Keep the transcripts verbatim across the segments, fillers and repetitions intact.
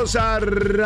Bienvenidos a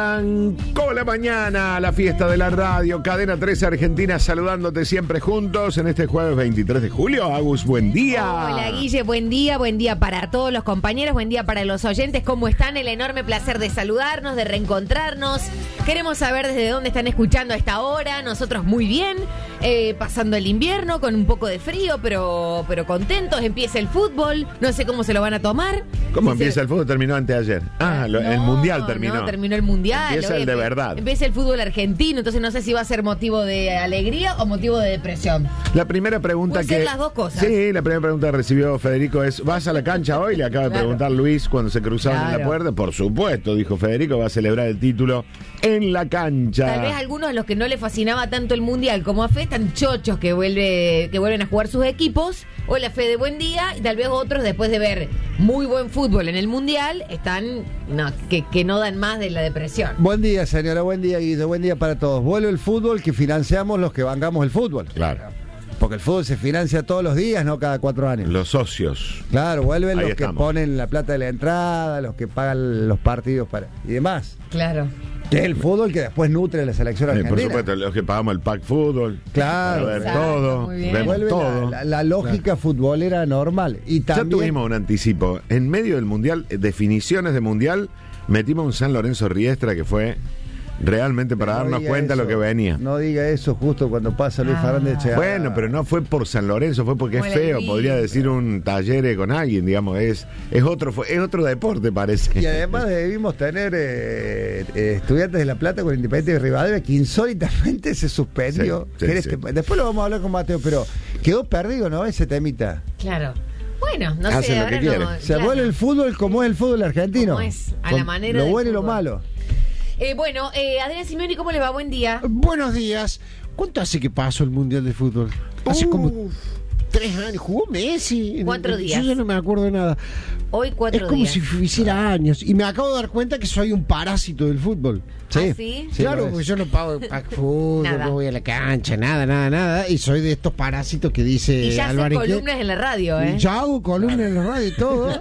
Arrancó la Mañana, la fiesta de la radio, Cadena tres Argentina, saludándote siempre juntos en este jueves veintitrés de julio. Agus, buen día. Hola Guille, buen día, buen día para todos los compañeros, buen día para los oyentes. ¿Cómo están? El enorme placer de saludarnos, de reencontrarnos. Queremos saber desde dónde están escuchando a esta hora. Nosotros muy bien, eh, pasando el invierno con un poco de frío, pero, pero contentos. Empieza el fútbol, no sé cómo se lo van a tomar. ¿Cómo Si empieza se... el fútbol? Terminó anteayer. Ah, lo, no, el mundial terminó. No, terminó el mundial. Empieza Oye, el de verdad. Empieza el fútbol argentino, entonces no sé si va a ser motivo de alegría o motivo de depresión. La primera pregunta Puede que... ser las dos cosas. Sí, la primera pregunta que recibió Federico es: ¿vas a la cancha hoy? Le acaba de Claro. preguntar Luis cuando se cruzaban Claro. en la puerta. Por supuesto, dijo Federico, va a celebrar el título en la cancha. Tal vez algunos a los que no les fascinaba tanto el mundial como a Fe están chochos que vuelve que vuelven a jugar sus equipos. Hola Fede, buen día. Y tal vez otros, después de ver muy buen fútbol en el mundial, están no, que, que no dan más de la depresión. Buen día, señora, buen día, Guido, buen día para todos. Vuelve el fútbol que financiamos los que bancamos el fútbol. Claro. Porque el fútbol se financia todos los días, no cada cuatro años. Los socios. Claro, vuelven Ahí los estamos. que ponen la plata de la entrada, los que pagan los partidos para y demás. Claro. Que es el fútbol que después nutre a la selección Eh, argentina. por supuesto, los que pagamos el pack fútbol. Claro. A ver Exacto, todo. muy bien. Vemos Vuelve todo. la, la- la lógica futbolera normal. Y Ya también, tuvimos un anticipo. En medio del mundial, eh, definiciones de mundial, metimos un San Lorenzo Riestra que fue realmente para no darnos diga cuenta de eso, lo que venía. No diga eso justo cuando pasa Luis Ah. Fernández Echeverría. Bueno, pero no fue por San Lorenzo, fue porque es Como el feo. Elvira. Podría decir un taller con alguien, digamos. Es, es otro fue- es otro deporte, parece. Y además debimos tener eh, eh, Estudiantes de La Plata con Independiente de Rivadavia, que insólitamente se suspendió. Sí, sí, ¿Querés sí. que- después lo vamos a hablar con Mateo, pero quedó perdido, ¿no? Ese temita. Claro. Bueno, no Hacen sé, lo ahora que quieren. no. Se claro. vuelve el fútbol como es el fútbol argentino. Como es, a Con la manera lo del bueno y lo fútbol. malo. Eh, bueno, eh, Adrián Simeoni, ¿cómo les va? Buen día. Buenos días. ¿Cuánto hace que pasó el Mundial de Fútbol? Hace Uh. como tres años. Jugó Messi. En- Cuatro en- días. Yo ya no me acuerdo de nada. Hoy cuatro es como días. si hiciera años. Y me acabo de dar cuenta que soy un parásito del fútbol. ¿Ah, sí? Claro, lo porque es. yo no pago el pack fútbol, Nada. no voy a la cancha, nada, nada, nada. Y soy de estos parásitos que dice Y ya hacen Álvarez que- columnas en la radio, ¿eh? Ya hago columnas en la radio y todo.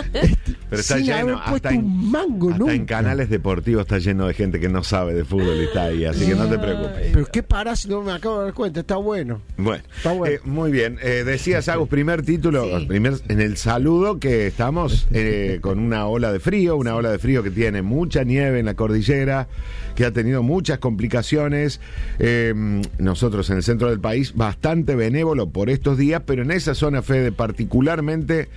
Pero está sin lleno, haber hasta puesto en, un mango hasta nunca. en canales deportivos está lleno de gente que no sabe de fútbol y está ahí, así que no te preocupes. Pero qué parásito, me acabo de dar cuenta, está bueno. Bueno, Está bueno. eh, muy bien. Eh, decías, Agus, primer título, Sí. primer, en el saludo, que estamos eh, con una ola de frío, una ola de frío que tiene mucha nieve en la cordillera, que ha tenido muchas complicaciones. Eh, nosotros en el centro del país, bastante benévolo por estos días, pero en esa zona, Fede, particularmente,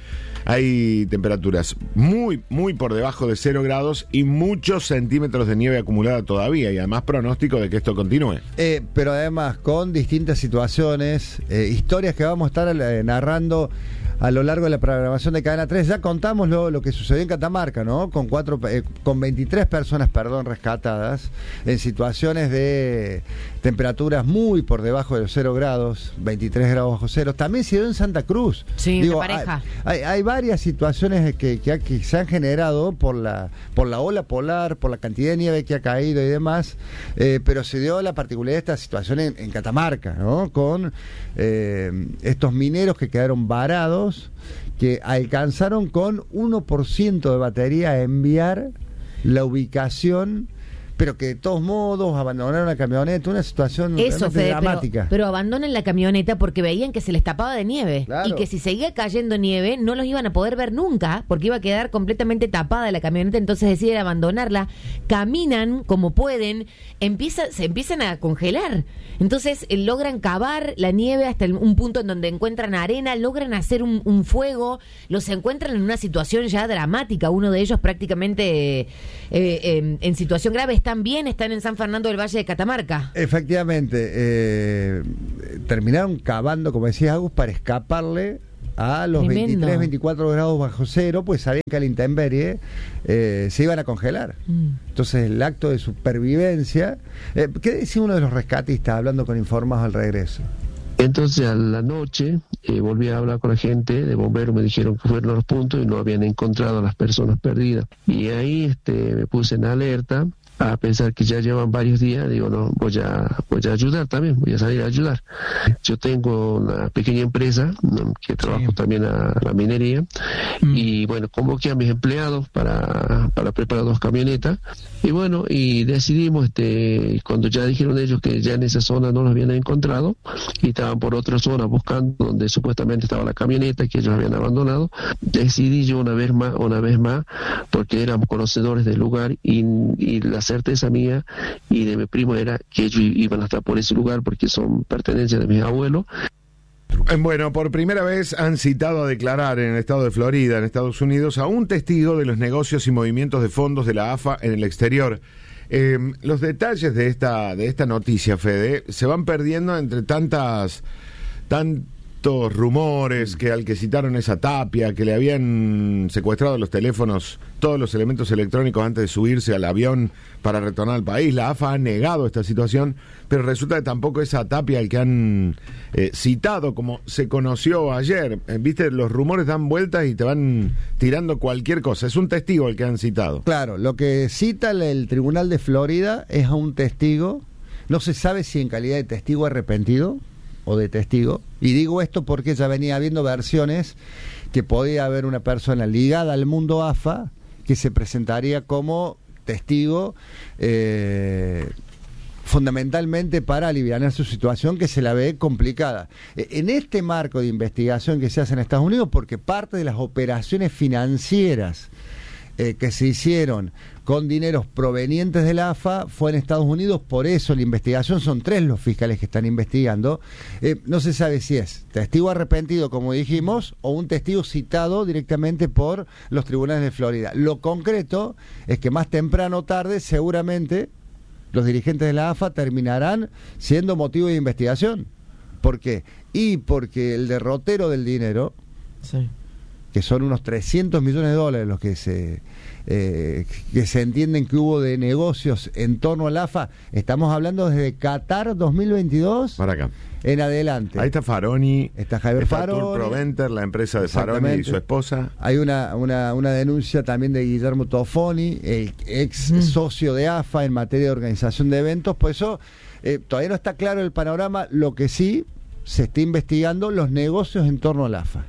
hay temperaturas muy, muy por debajo de cero grados y muchos centímetros de nieve acumulada todavía, y además pronóstico de que esto continúe. Eh, pero además con distintas situaciones, eh, historias que vamos a estar eh, narrando a lo largo de la programación de Cadena tres. Ya contamos lo, lo que sucedió en Catamarca, ¿no? Con cuatro, eh, con veintitrés personas, perdón, rescatadas en situaciones de temperaturas muy por debajo de los cero grados, veintitrés grados bajo cero. También se dio en Santa Cruz. Sí, de pareja. Hay, hay, hay varias situaciones que, que, ha- que se han generado por la por la ola polar, por la cantidad de nieve que ha caído y demás, eh, pero se dio la particularidad de esta situación en, en Catamarca, ¿no? Con eh, estos mineros que quedaron varados, que alcanzaron con uno por ciento de batería a enviar la ubicación, pero que de todos modos abandonaron la camioneta, una situación Eso, realmente Fede, dramática. pero, pero abandonan la camioneta porque veían que se les tapaba de nieve. Claro. Y que si seguía cayendo nieve, no los iban a poder ver nunca, porque iba a quedar completamente tapada la camioneta, entonces deciden abandonarla. Caminan como pueden, empieza, se empiezan a congelar. Entonces eh, logran cavar la nieve hasta el- un punto en donde encuentran arena, logran hacer un, un fuego, los encuentran en una situación ya dramática. Uno de ellos prácticamente eh, eh, en situación grave. Están bien, están en San Fernando del Valle de Catamarca. Efectivamente, eh, terminaron cavando, como decía Agus, para escaparle a los Tremendo. veintitrés, veinticuatro grados bajo cero, pues sabían que a la intemperie eh, se iban a congelar. Mm. Entonces el acto de supervivencia, eh, ¿qué decía uno de los rescatistas hablando con Informados al regreso? Entonces a la noche eh, volví a hablar con la gente de bomberos, me dijeron que fueron a los puntos y no habían encontrado a las personas perdidas. Y ahí este, me puse en alerta a pensar que ya llevan varios días, digo, no, voy a, voy a ayudar también, voy a salir a ayudar. Yo tengo una pequeña empresa que trabajo sí. también a la minería mm. y bueno, convoqué a mis empleados para, para preparar dos camionetas y bueno, y decidimos, este, cuando ya dijeron ellos que ya en esa zona no los habían encontrado y estaban por otra zona buscando donde supuestamente estaba la camioneta que ellos habían abandonado, decidí yo una vez más, una vez más, porque éramos conocedores del lugar y, y la certeza mía y de mi primo era que ellos iban a estar por ese lugar porque son pertenencias de mis abuelos. Bueno, por primera vez han citado a declarar en el estado de Florida, en Estados Unidos, a un testigo de los negocios y movimientos de fondos de la A F A en el exterior. Eh, los detalles de esta, de esta noticia, Fede, se van perdiendo entre tantas... tantos rumores, que al que citaron esa Tapia, que le habían secuestrado los teléfonos, todos los elementos electrónicos antes de subirse al avión para retornar al país. La A F A ha negado esta situación, pero resulta que tampoco esa Tapia el que han eh, citado, como se conoció ayer. Eh, Viste, los rumores dan vueltas y te van tirando cualquier cosa. Es un testigo el que han citado. Claro, lo que cita el, el Tribunal de Florida es a un testigo, no se sabe si en calidad de testigo arrepentido o de testigo, y digo esto porque ya venía habiendo versiones que podía haber una persona ligada al mundo A F A que se presentaría como testigo eh, fundamentalmente para aliviar su situación, que se la ve complicada. En este marco de investigación que se hace en Estados Unidos, porque parte de las operaciones financieras eh, que se hicieron con dineros provenientes de la A F A fue en Estados Unidos, por eso la investigación, son tres los fiscales que están investigando, eh, no se sabe si es testigo arrepentido, como dijimos, o un testigo citado directamente por los tribunales de Florida. Lo concreto es que más temprano o tarde, seguramente, los dirigentes de la A F A terminarán siendo motivo de investigación. ¿Por qué? Y porque el derrotero del dinero, sí, que son unos trescientos millones de dólares los que se eh, que se entienden que hubo de negocios en torno a la A F A, estamos hablando desde Qatar dos mil veintidós para acá en adelante. Ahí está Faroni, está Javier está Faroni, Tour Proventer, la empresa de Faroni y su esposa. Hay una, una, una denuncia también de Guillermo Toffoni, el ex mm. socio de A F A en materia de organización de eventos. Por eso eh, todavía no está claro el panorama. Lo que sí se está investigando, los negocios en torno a la A F A.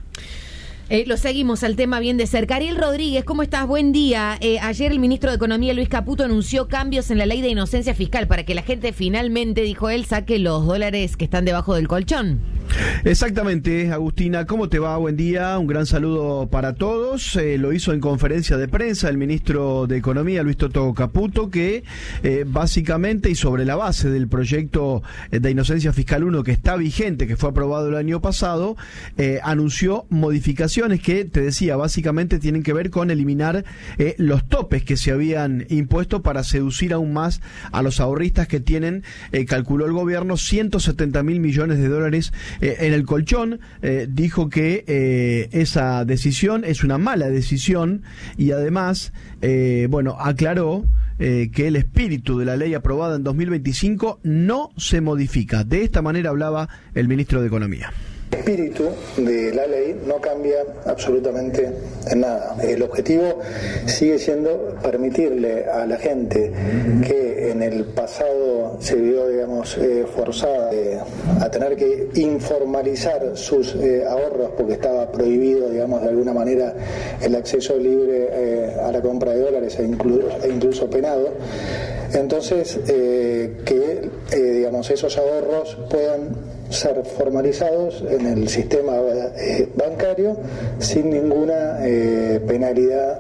Eh, lo seguimos al tema bien de cerca. Ariel Rodríguez, ¿cómo estás? Buen día. Eh, ayer el ministro de Economía, Luis Caputo, anunció cambios en la ley de inocencia fiscal para que la gente finalmente, dijo él, saque los dólares que están debajo del colchón. Exactamente, Agustina. ¿Cómo te va? Buen día. Un gran saludo para todos. Eh, lo hizo en conferencia de prensa el ministro de Economía, Luis Toto Caputo, que eh, básicamente y sobre la base del proyecto de inocencia fiscal uno que está vigente, que fue aprobado el año pasado, eh, anunció modificaciones que, te decía, básicamente tienen que ver con eliminar eh, los topes que se habían impuesto para seducir aún más a los ahorristas que tienen, eh, calculó el gobierno, ciento setenta mil millones de dólares eh, en el colchón. Eh, dijo que eh, esa decisión es una mala decisión y además, eh, bueno, aclaró eh, que el espíritu de la ley aprobada en dos mil veinticinco no se modifica. De esta manera hablaba el ministro de Economía. El espíritu de la ley no cambia absolutamente en nada. El objetivo sigue siendo permitirle a la gente que en el pasado se vio, digamos, eh, forzada eh, a tener que informalizar sus eh, ahorros porque estaba prohibido, digamos, de alguna manera el acceso libre eh, a la compra de dólares e incluso, e incluso penado. Entonces, eh, que eh, digamos, esos ahorros puedan ser formalizados en el sistema eh, bancario sin ninguna eh, penalidad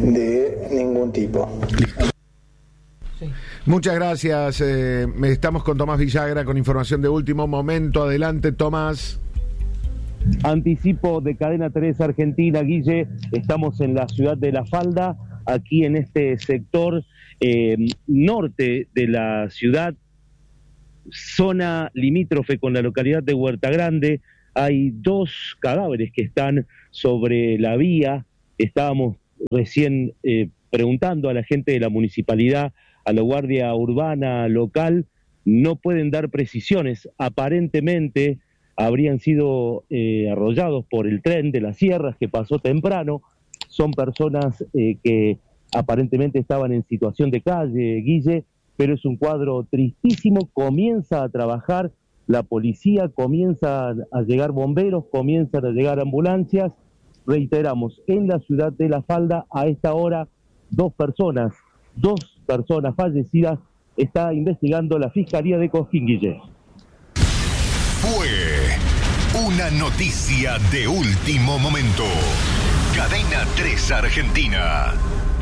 de ningún tipo. Sí. Muchas gracias. Eh, estamos con Tomás Villagra con información de último momento. Adelante, Tomás. Anticipo de Cadena tres Argentina, Guille. Estamos en la ciudad de La Falda, aquí en este sector eh, norte de la ciudad, zona limítrofe con la localidad de Huerta Grande. Hay dos cadáveres que están sobre la vía. Estábamos recién eh, preguntando a la gente de la municipalidad, a la guardia urbana local, no pueden dar precisiones. Aparentemente habrían sido eh, arrollados por el tren de las sierras que pasó temprano. Son personas eh, que aparentemente estaban en situación de calle, Guille, pero es un cuadro tristísimo. Comienza a trabajar la policía, comienzan a llegar bomberos, comienzan a llegar ambulancias. Reiteramos, en la ciudad de La Falda, a esta hora, dos personas, dos personas fallecidas, está investigando la Fiscalía de Cosquín, Guille. Fue una noticia de último momento. Cadena tres Argentina.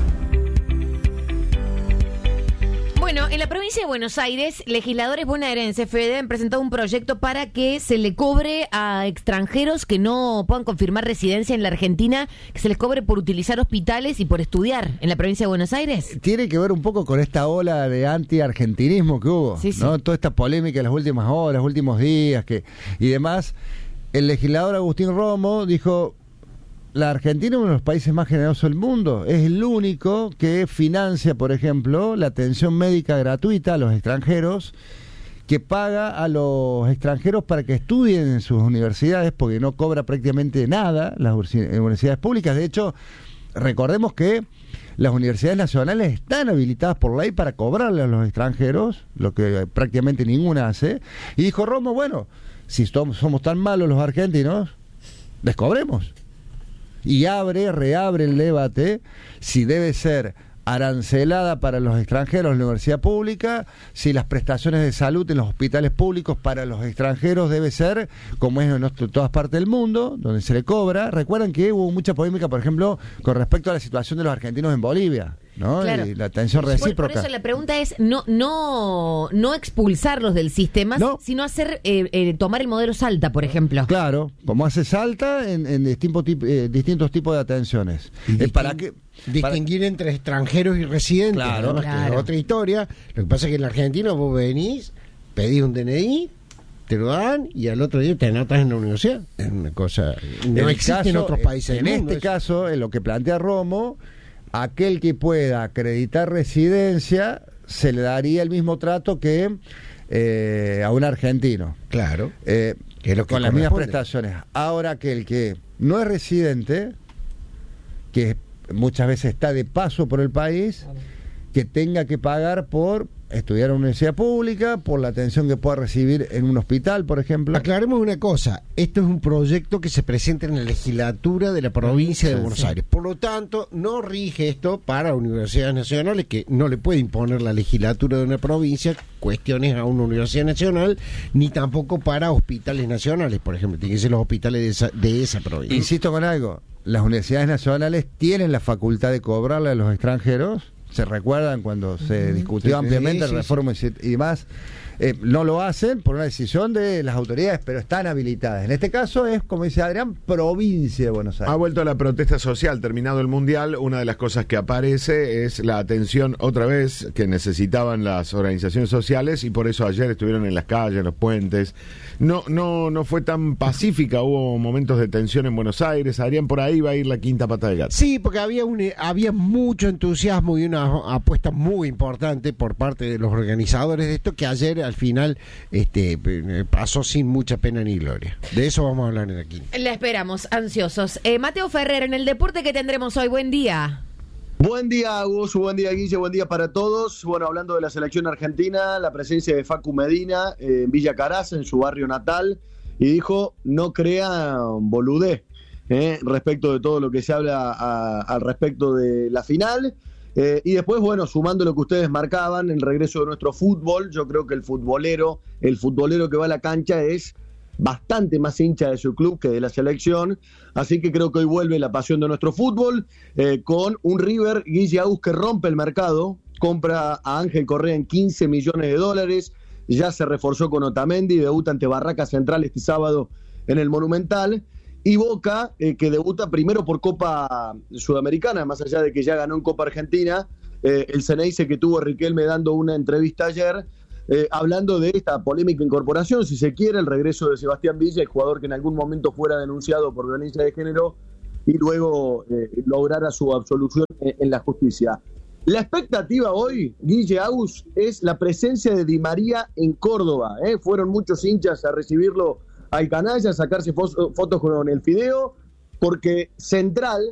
Bueno, en la provincia de Buenos Aires, legisladores bonaerenses, Fede, han presentado un proyecto para que se le cobre a extranjeros que no puedan confirmar residencia en la Argentina, que se les cobre por utilizar hospitales y por estudiar en la provincia de Buenos Aires. Tiene que ver un poco con esta ola de anti-argentinismo que hubo, sí, sí. ¿no? Toda esta polémica en las últimas horas, los últimos días que y demás. El legislador Agustín Romo dijo: la Argentina es uno de los países más generosos del mundo. Es el único que financia, por ejemplo, la atención médica gratuita a los extranjeros, que paga a los extranjeros para que estudien en sus universidades, porque no cobra prácticamente nada las universidades públicas. De hecho, recordemos que las universidades nacionales están habilitadas por ley para cobrarle a los extranjeros, lo que prácticamente ninguna hace. Y dijo Romo, bueno, si somos, somos tan malos los argentinos, les cobremos. Y abre, reabre el debate si debe ser arancelada para los extranjeros la universidad pública, si las prestaciones de salud en los hospitales públicos para los extranjeros debe ser como es en todas partes del mundo, donde se le cobra. Recuerdan que hubo mucha polémica, por ejemplo, con respecto a la situación de los argentinos en Bolivia, ¿no? Claro. Y la tensión recíproca. Por, por eso la pregunta es no no no expulsarlos del sistema, no. sino hacer eh, eh, tomar el modelo Salta, por ejemplo. Claro, como hace Salta en, en distintos, tip, eh, distintos tipos de atenciones. Eh, para que distinguir para... entre extranjeros y residentes, claro, además claro. que es otra historia. Lo que pasa es que en la Argentina vos venís, pedís un D N I, te lo dan y al otro día te anotas en la universidad. Es una cosa no en existe caso, en otros países en del este mundo, caso, en lo que plantea Romo, aquel que pueda acreditar residencia se le daría el mismo trato que eh, a un argentino. Claro. Eh, que es lo que con las mismas corresponde. prestaciones. Ahora, aquel que no es residente, que muchas veces está de paso por el país, que tenga que pagar por estudiar en una universidad pública, por la atención que pueda recibir en un hospital, por ejemplo. Aclaremos una cosa, esto es un proyecto que se presenta en la legislatura de la provincia de Sí, Buenos sí. Aires, por lo tanto no rige esto para universidades nacionales, que no le puede imponer la legislatura de una provincia cuestiones a una universidad nacional, ni tampoco para hospitales nacionales, por ejemplo, tienen que ser los hospitales de esa, de esa provincia. Insisto con algo, las universidades nacionales tienen la facultad de cobrarle a los extranjeros. ¿Se recuerdan cuando se discutió Sí, ampliamente sí, la reforma sí. y demás? Eh, no lo hacen por una decisión de las autoridades, pero están habilitadas. En este caso es, como dice Adrián, provincia de Buenos Aires. Ha vuelto a la protesta social, terminado el Mundial. Una de las cosas que aparece es la atención otra vez que necesitaban las organizaciones sociales, y por eso ayer estuvieron en las calles, en los puentes. No, no, no fue tan pacífica, hubo momentos de tensión en Buenos Aires. Adrián, por ahí va a ir la quinta pata de gato. Sí, porque había un, había mucho entusiasmo y una apuesta muy importante por parte de los organizadores de esto, que ayer al final este pasó sin mucha pena ni gloria. De eso vamos a hablar en aquí. La esperamos, ansiosos. Eh, Mateo Ferrer, en el deporte que tendremos hoy, buen día. Buen día, Agus, buen día, Guille, buen día para todos. Bueno, hablando de la selección argentina, la presencia de Facu Medina eh, en Villa Caraza, en su barrio natal, y dijo, no crean boludez eh, respecto de todo lo que se habla a, al respecto de la final. Eh, y después, bueno, sumando lo que ustedes marcaban, el regreso de nuestro fútbol, yo creo que el futbolero, el futbolero que va a la cancha es bastante más hincha de su club que de la selección, así que creo que hoy vuelve la pasión de nuestro fútbol, eh, con un River, Guille Agus, que rompe el mercado, compra a Ángel Correa en quince millones de dólares, ya se reforzó con Otamendi, debuta ante Barraca Central este sábado en el Monumental, y Boca, eh, que debuta primero por Copa Sudamericana, más allá de que ya ganó en Copa Argentina. Eh, el Ceneice, que tuvo a Riquelme dando una entrevista ayer, eh, hablando de esta polémica incorporación, si se quiere, el regreso de Sebastián Villa, el jugador que en algún momento fuera denunciado por violencia de género y luego eh, lograra su absolución en, en la justicia. La expectativa hoy, Guille Agus, es la presencia de Di María en Córdoba. ¿eh? Fueron muchos hinchas a recibirlo al canalla, a sacarse fo- fotos con el Fideo, porque Central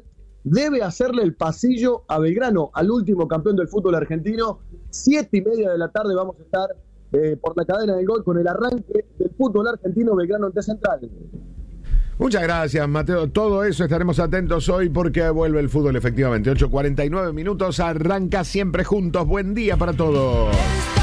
debe hacerle el pasillo a Belgrano, al último campeón del fútbol argentino. Siete y media de la tarde vamos a estar eh, por la cadena del gol con el arranque del fútbol argentino, Belgrano ante Central. Muchas gracias, Mateo. Todo eso estaremos atentos hoy porque vuelve el fútbol efectivamente. ocho cuarenta y nueve minutos, arranca Siempre Juntos. Buen día para todos.